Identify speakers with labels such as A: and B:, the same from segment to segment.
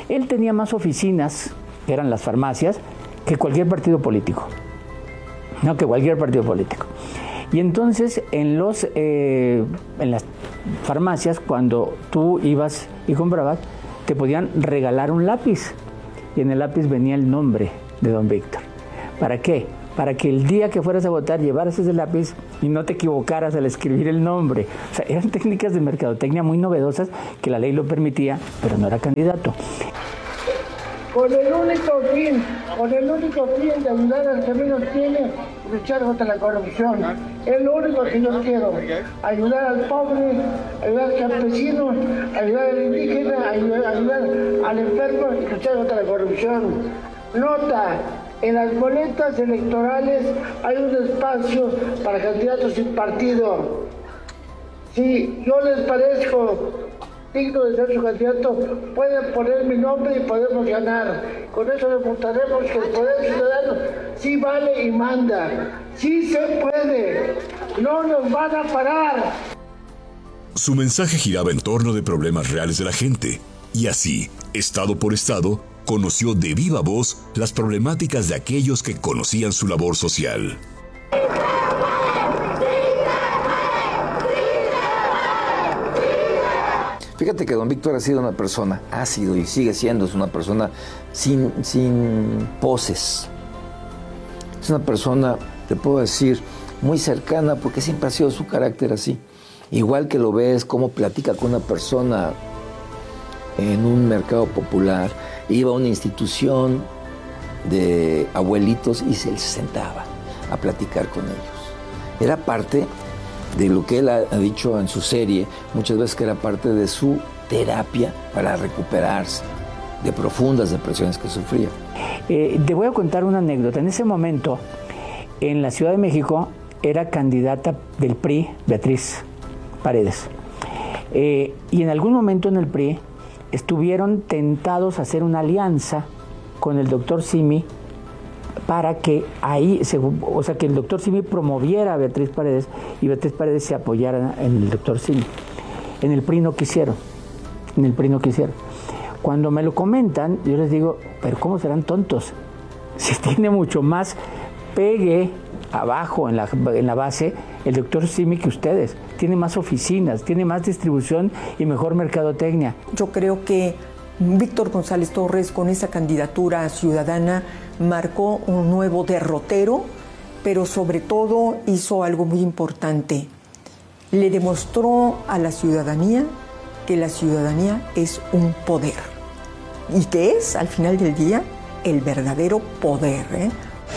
A: Él tenía más oficinas, que eran las farmacias, que cualquier partido político. No, que cualquier partido político. Y entonces en las farmacias, cuando tú ibas y comprabas, te podían regalar un lápiz. Y en el lápiz venía el nombre de don Víctor. ¿Para qué? Para que el día que fueras a votar llevaras ese lápiz y no te equivocaras al escribir el nombre. O sea, eran técnicas de mercadotecnia muy novedosas que la ley lo permitía, pero no era candidato.
B: Con el único fin de ayudar al que menos tiene, luchar contra la corrupción. Es lo único que yo quiero. Ayudar al pobre, ayudar al campesino, ayudar al indígena, ayudar al enfermo y luchar contra la corrupción. Nota, en las boletas electorales hay un espacio para candidatos sin partido. Si yo les parezco digno de ser su candidato, pueden poner mi nombre y podemos ganar. Con eso demostraremos que el poder ciudadano sí vale y manda. Sí se puede. No nos van a parar.
C: Su mensaje giraba en torno de problemas reales de la gente. Y así, estado por estado, conoció de viva voz las problemáticas de aquellos que conocían su labor social.
D: Fíjate que don Víctor ha sido y sigue siendo una persona sin poses. Es una persona, te puedo decir, muy cercana porque siempre ha sido su carácter así. Igual que lo ves, cómo platica con una persona en un mercado popular, iba a una institución de abuelitos y se sentaba a platicar con ellos. Era parte de lo que él ha dicho en su serie, muchas veces que era parte de su terapia para recuperarse de profundas depresiones que sufría.
A: Te voy a contar una anécdota. En ese momento, en la Ciudad de México, era candidata del PRI, Beatriz Paredes. Y en algún momento en el PRI estuvieron tentados a hacer una alianza con el doctor Simi para que que el doctor Simi promoviera a Beatriz Paredes y Beatriz Paredes se apoyara en el doctor Simi. En el PRI no quisieron. Cuando me lo comentan, yo les digo, pero ¿cómo serán tontos? Si tiene mucho más pegue abajo en la base el doctor Simi que ustedes. Tiene más oficinas, tiene más distribución y mejor mercadotecnia.
E: Yo creo que Víctor González Torres, con esa candidatura ciudadana, marcó un nuevo derrotero, pero sobre todo hizo algo muy importante. Le demostró a la ciudadanía que la ciudadanía es un poder y que es, al final del día, el verdadero poder, ¿eh?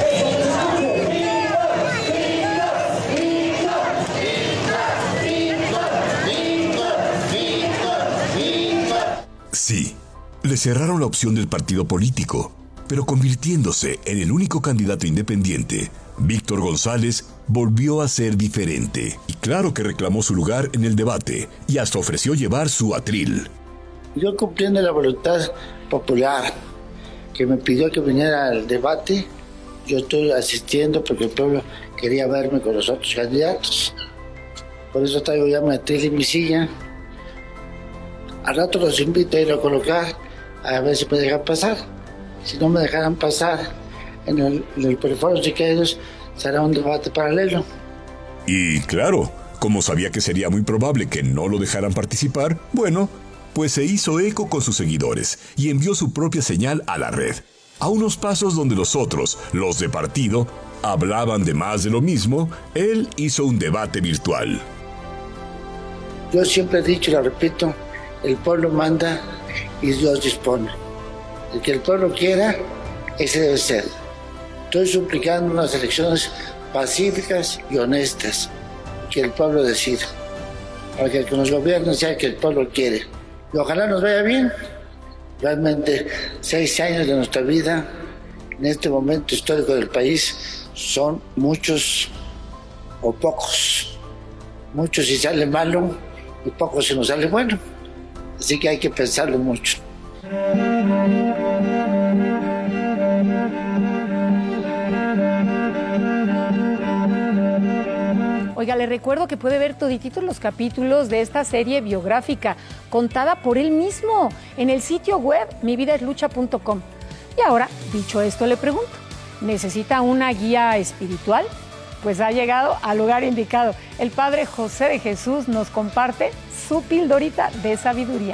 C: Sí, le cerraron la opción del partido político, pero convirtiéndose en el único candidato independiente, Víctor González volvió a ser diferente. Y claro que reclamó su lugar en el debate y hasta ofreció llevar su atril.
B: Yo, cumpliendo la voluntad popular que me pidió que viniera al debate, yo estoy asistiendo porque el pueblo quería verme con los otros candidatos. Por eso traigo ya mi atril en mi silla. Al rato los invito a ir a colocar, a ver si me dejan pasar. Si no me dejaran pasar en el Periférico Siqueiros, será un debate paralelo.
C: Y claro, como sabía que sería muy probable que no lo dejaran participar, bueno, pues se hizo eco con sus seguidores y envió su propia señal a la red. A unos pasos donde los otros, los de partido, hablaban de más de lo mismo, él hizo un debate virtual.
B: Yo siempre he dicho y lo repito, el pueblo manda y Dios dispone. El que el pueblo quiera, ese debe ser. Estoy suplicando unas elecciones pacíficas y honestas, que el pueblo decida, para que el que nos gobierne sea el que el pueblo quiere. Y ojalá nos vaya bien. Realmente 6 años de nuestra vida, en este momento histórico del país, son muchos o pocos. Muchos si sale malo y pocos si nos sale bueno. Así que hay que pensarlo mucho.
F: Oiga, le recuerdo que puede ver todititos los capítulos de esta serie biográfica, contada por él mismo, en el sitio web mividaeslucha.com. Y ahora, dicho esto, le pregunto, ¿necesita una guía espiritual? Pues ha llegado al lugar indicado. El padre José de Jesús nos comparte su pildorita de sabiduría.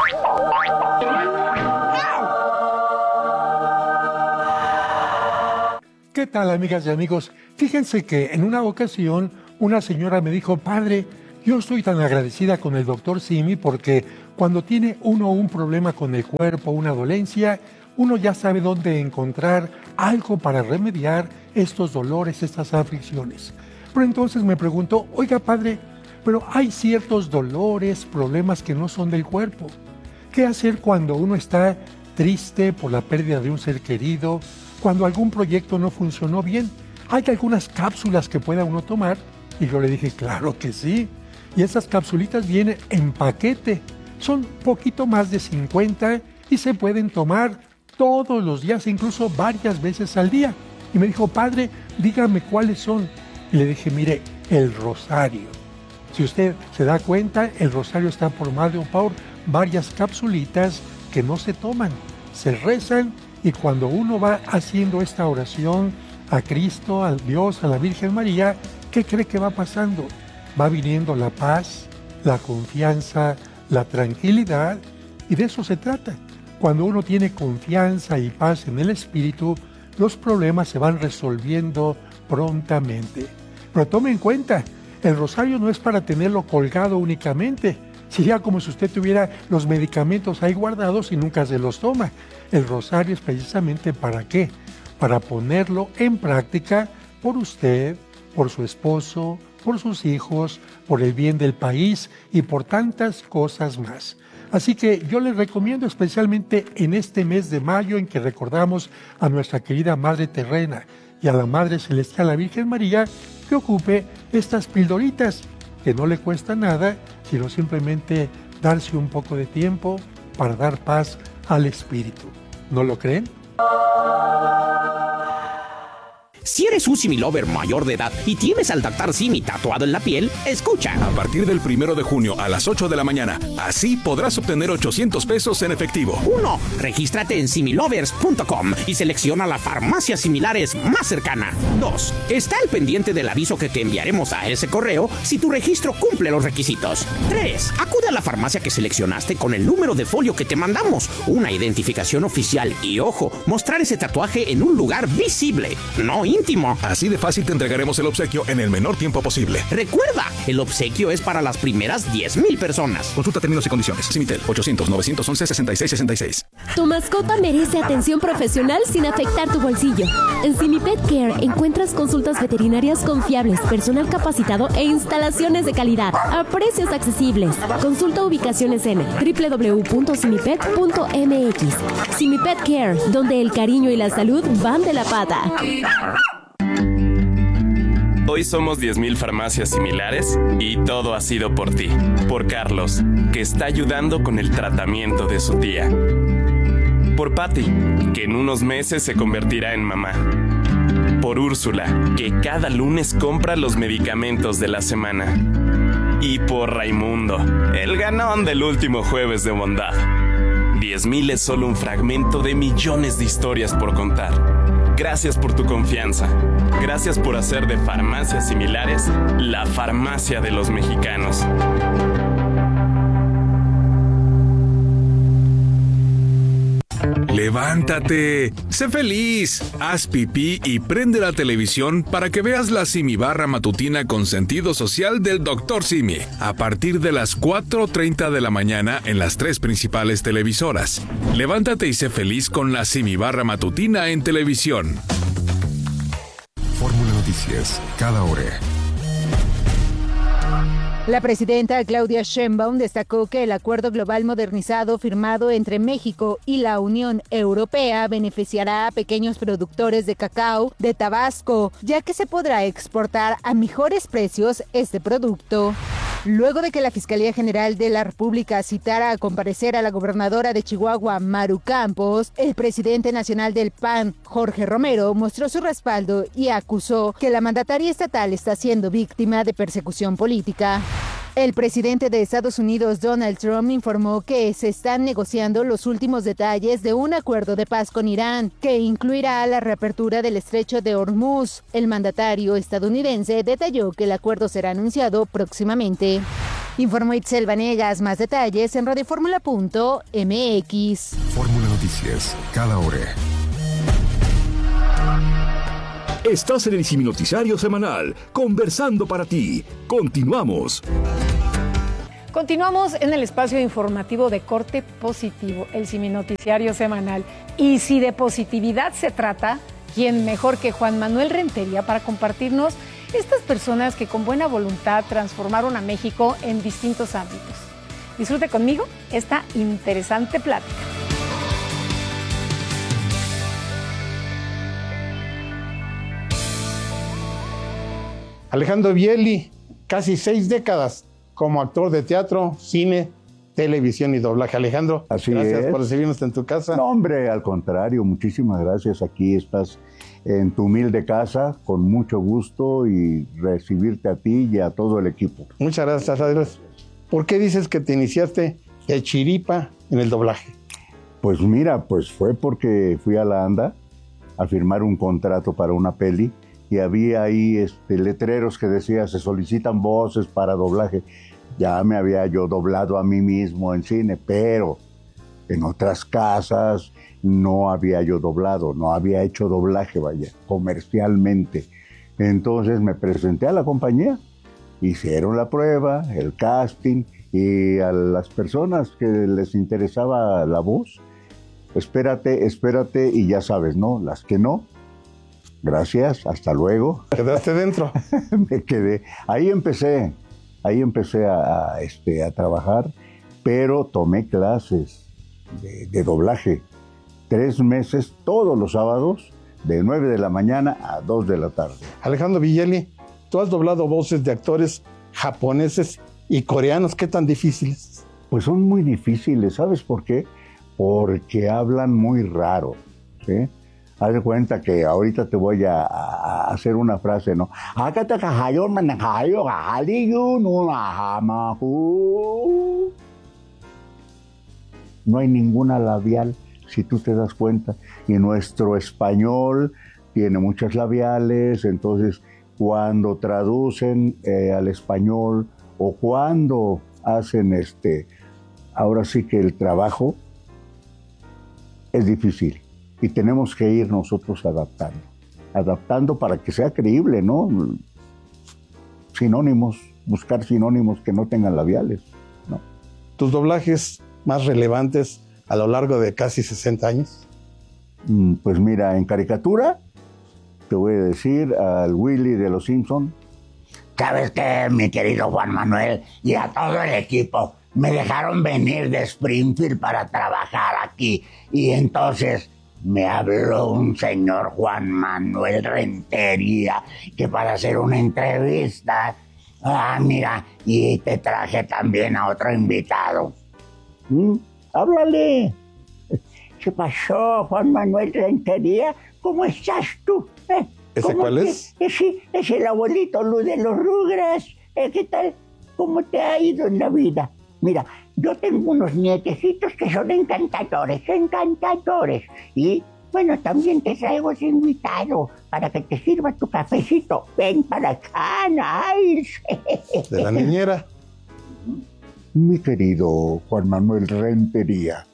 G: ¿Qué tal, amigas y amigos? Fíjense que en una ocasión una señora me dijo: padre, yo estoy tan agradecida con el doctor Simi porque cuando tiene uno un problema con el cuerpo, una dolencia, uno ya sabe dónde encontrar algo para remediar estos dolores, estas aflicciones. Pero entonces me preguntó: oiga, padre, pero hay ciertos dolores, problemas que no son del cuerpo. ¿Qué hacer cuando uno está triste por la pérdida de un ser querido? Cuando algún proyecto no funcionó bien, ¿hay algunas cápsulas que pueda uno tomar? Y yo le dije: claro que sí. Y esas capsulitas vienen en paquete. Son poquito más de 50 y se pueden tomar todos los días, incluso varias veces al día. Y me dijo: padre, dígame cuáles son. Y le dije: mire, el rosario. Si usted se da cuenta, el rosario está formado por varias capsulitas que no se toman, se rezan. Y cuando uno va haciendo esta oración a Cristo, a Dios, a la Virgen María, ¿qué cree que va pasando? Va viniendo la paz, la confianza, la tranquilidad, y de eso se trata. Cuando uno tiene confianza y paz en el Espíritu, los problemas se van resolviendo prontamente. Pero tome en cuenta, el rosario no es para tenerlo colgado únicamente. Sería como si usted tuviera los medicamentos ahí guardados y nunca se los toma. El rosario es precisamente ¿para qué? Para ponerlo en práctica por usted, por su esposo, por sus hijos, por el bien del país y por tantas cosas más. Así que yo les recomiendo especialmente en este mes de mayo en que recordamos a nuestra querida Madre Terrena y a la Madre Celestial, la Virgen María, que ocupe estas pildoritas que no le cuesta nada, sino simplemente darse un poco de tiempo para dar paz al espíritu. ¿No lo creen?
H: Si eres un Simi Lover mayor de edad y tienes al Dr. Simi tatuado en la piel, escucha.
I: A partir del 1 de junio a las 8 de la mañana, así podrás obtener 800 pesos en efectivo.
H: 1. Regístrate en similovers.com y selecciona la farmacia similares más cercana. 2. Está al pendiente del aviso que te enviaremos a ese correo si tu registro cumple los requisitos. 3. Acude a la farmacia que seleccionaste con el número de folio que te mandamos, una identificación oficial y, ojo, mostrar ese tatuaje en un lugar visible, no íntimo.
I: Así de fácil te entregaremos el obsequio en el menor tiempo posible.
H: Recuerda, el obsequio es para las primeras 10,000 personas.
I: Consulta términos y condiciones. Simitel 800-911-6666.
J: Tu mascota merece atención profesional sin afectar tu bolsillo. En Simi Pet Care encuentras consultas veterinarias confiables, personal capacitado e instalaciones de calidad a precios accesibles. Consulta ubicaciones en www.simipet.mx. Simi Pet Care, donde el cariño y la salud van de la pata.
K: Hoy somos 10,000 farmacias similares y todo ha sido por ti. Por Carlos, que está ayudando con el tratamiento de su tía. Por Patty, que en unos meses se convertirá en mamá. Por Úrsula, que cada lunes compra los medicamentos de la semana. Y por Raimundo, el ganón del último jueves de bondad. 10,000 es solo un fragmento de millones de historias por contar. Gracias por tu confianza. Gracias por hacer de Farmacias Similares la farmacia de los mexicanos.
C: ¡Levántate! ¡Sé feliz! Haz pipí y prende la televisión para que veas la Simi Barra matutina con sentido social del Dr. Simi. A partir de las 4:30 de la mañana en las 3 principales televisoras. Levántate y sé feliz con la Simi Barra matutina en televisión.
L: Fórmula Noticias, cada hora.
M: La presidenta Claudia Sheinbaum destacó que el acuerdo global modernizado firmado entre México y la Unión Europea beneficiará a pequeños productores de cacao de Tabasco, ya que se podrá exportar a mejores precios este producto. Luego de que la Fiscalía General de la República citara a comparecer a la gobernadora de Chihuahua, Maru Campos, el presidente nacional del PAN, Jorge Romero, mostró su respaldo y acusó que la mandataria estatal está siendo víctima de persecución política. El presidente de Estados Unidos, Donald Trump, informó que se están negociando los últimos detalles de un acuerdo de paz con Irán, que incluirá la reapertura del estrecho de Hormuz. El mandatario estadounidense detalló que el acuerdo será anunciado próximamente. Informó Itzel Vanegas. Más detalles en radioformula.mx.
L: Fórmula Noticias, cada hora.
C: Estás en el Simi Noticiario Semanal, conversando para ti. Continuamos.
F: Continuamos en el espacio informativo de corte positivo, el Simi Noticiario Semanal. Y si de positividad se trata, ¿quién mejor que Juan Manuel Rentería para compartirnos estas personas que con buena voluntad transformaron a México en distintos ámbitos? Disfrute conmigo esta interesante plática.
N: Alejandro Bieli, casi 6 décadas como actor de teatro, cine, televisión y doblaje. Alejandro, gracias por recibirnos en tu casa.
O: No, hombre, al contrario, muchísimas gracias. Aquí estás en tu humilde casa, con mucho gusto, y recibirte a ti y a todo el equipo.
N: Muchas gracias, Andrés. ¿Por qué dices que te iniciaste de chiripa en el doblaje?
O: Pues mira, pues fue porque fui a la ANDA a firmar un contrato para una peli, y había ahí letreros que decía: se solicitan voces para doblaje. Ya me había yo doblado a mí mismo en cine, pero en otras casas no había yo doblado, no había hecho doblaje, vaya, comercialmente. Entonces me presenté a la compañía, hicieron la prueba, el casting, y a las personas que les interesaba la voz, espérate, y ya sabes, ¿no? Las que no, gracias, hasta luego.
N: ¿Quedaste dentro?
O: Me quedé. Ahí empecé a trabajar, pero tomé clases de doblaje. 3 meses, todos los sábados, de 9 de la mañana a 2 de la tarde.
N: Alejandro Bieli, tú has doblado voces de actores japoneses y coreanos. ¿Qué tan difíciles?
O: Pues son muy difíciles, ¿sabes por qué? Porque hablan muy raro, ¿sí? Haz de cuenta que ahorita te voy a hacer una frase, ¿no? No hay ninguna labial, si tú te das cuenta. Y nuestro español tiene muchas labiales, entonces cuando traducen al español o cuando hacen ahora sí que el trabajo es difícil. Y tenemos que ir nosotros adaptando para que sea creíble, ¿no? Sinónimos, buscar sinónimos que no tengan labiales, ¿no?
N: ¿Tus doblajes más relevantes a lo largo de casi 60 años?
O: Pues mira, en caricatura, te voy a decir al Willy de Los Simpson.
P: ¿Sabes qué, mi querido Juan Manuel? Y a todo el equipo, me dejaron venir de Springfield para trabajar aquí. Y entonces me habló un señor Juan Manuel Rentería que para hacer una entrevista. Mira, y te traje también a otro invitado.
O: Háblale.
P: ¿Qué pasó, Juan Manuel Rentería? ¿Cómo estás tú?
N: ¿Ese cuál es?
P: Es el abuelito Luz de los Rugras. ¿Qué tal? ¿Cómo te ha ido en la vida? Mira, yo tengo unos nietecitos que son encantadores. Y, bueno, también te traigo ese invitado para que te sirva tu cafecito. Ven para acá, Niles.
N: De la niñera.
O: Mi querido Juan Manuel Rentería,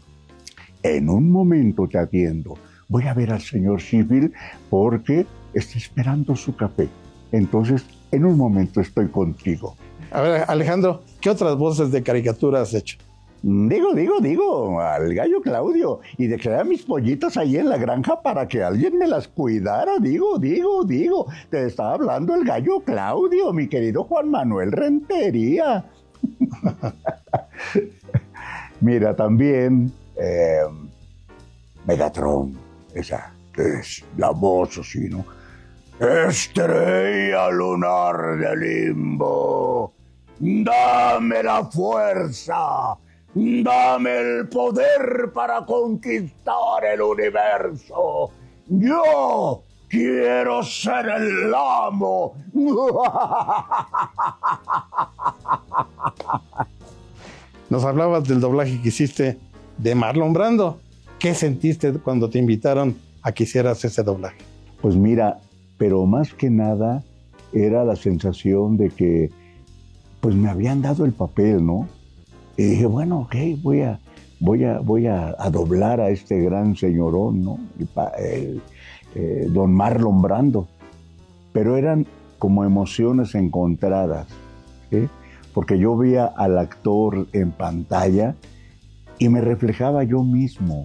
O: en un momento te atiendo. Voy a ver al señor Sheffield porque está esperando su café. Entonces, en un momento estoy contigo.
N: A ver, Alejandro, ¿qué otras voces de caricatura has hecho?
O: Digo, al gallo Claudio, y dejé a mis pollitos ahí en la granja para que alguien me las cuidara, digo, te está hablando el gallo Claudio, mi querido Juan Manuel Rentería. Mira, también Megatron, esa es la voz así, ¿no? Estrella lunar de limbo.
P: dame la fuerza, dame el poder para conquistar el universo. Yo quiero ser el amo.
N: Nos hablabas del doblaje que hiciste de Marlon Brando. ¿Qué sentiste cuando te invitaron a que hicieras ese doblaje?
O: Pues mira, pero más que nada era la sensación de que pues me habían dado el papel, ¿no? Y dije, bueno, ok, voy a doblar a este gran señorón, ¿no? Don Marlon Brando. Pero eran como emociones encontradas, ¿sí? Porque yo veía al actor en pantalla y me reflejaba yo mismo.